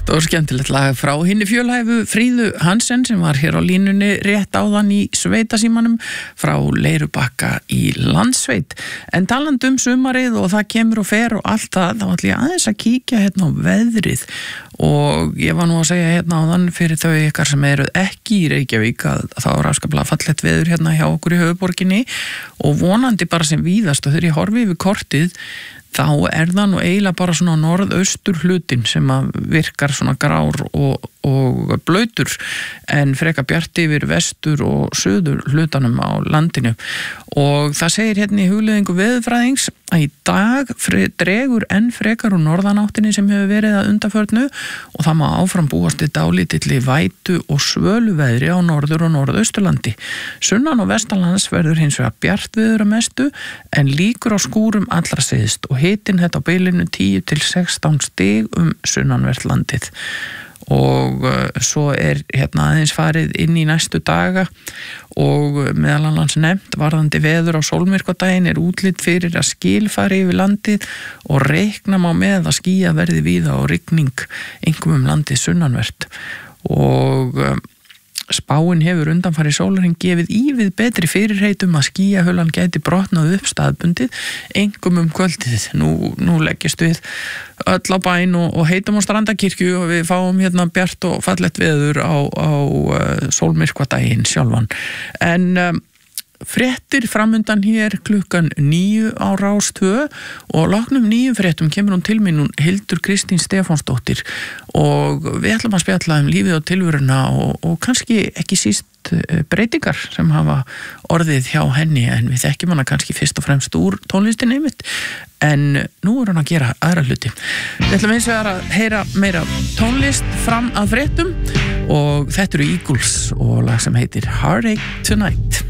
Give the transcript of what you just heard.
Frábært og skemmtilegt lag frá hinni fjölhæfu Fríðu Hansen sem var hér á línunni rétt áðan í sveitasímanum frá Leirubakka í Landsveit. En talandi sumarið og það kemur og fer og allt það, þá ætla ég aðeins að kíkja hérna á veðrið og ég var nú að segja hérna áðan fyrir þau ykkar sem eru ekki í Reykjavík að það var afskaplega fallegt veður hérna hjá okkur í höfuðborginni og vonandi bara sem víðast og þegar ég horfi yfir kortið þá það nú eiginlega bara svona norðaustur hlutin sem að virkar svona grár og blautur en freka bjart yfir vestur og söður hlutanum á landinu og það segir hérna í hugleiðingu veðurfræðings að í dag dregur enn frekar úr norðanáttinni sem hefur verið að undanförnu og það má áfram búast við dálítilli vætu og svölu veðri á norður og norðausturlandi. Sunnan og vestanlands verður hins vegar bjart veður að mestu en líkur á skúrum allra syðst og hitinn þetta á bilinu 10 til 16 stig sunnanvert landið og svo hérna aðeins farið inn í næstu daga og meðal annars nefnt varðandi veður á sólmyrkvadaginn útlit fyrir að skil fari yfir landið og reikna má með að skýja verði víða og rigning einkum landið sunnanvert og spáin hefur undanfarið sólarhring gefið ívið betri fyrirheitum að skýjahullan gæti brotnað upp staðbundið einkum kvöldið. Nú leggjast við öll á bæn og heitum á Strandakirkju og við fáum hérna bjart og fallegt veður á sólmyrkvadaginn sjálfan. En fréttir framundan hér klukkan 9 á Rás 2 og loknum 9 fréttum kemur hún til mín Hildur Kristín Stefánsdóttir og við ætlum að spjalla lífið og tilveruna og kannski ekki síst breytingar sem hafa orðið hjá henni en við þekkjum hana kannski fyrst og fremst úr tónlistinni einmitt en nú hann að gera aðra hluti. Við ætlum eins og að heyra meira tónlist fram að fréttum og þetta eru Eagles og lag sem heitir Heartache Tonight.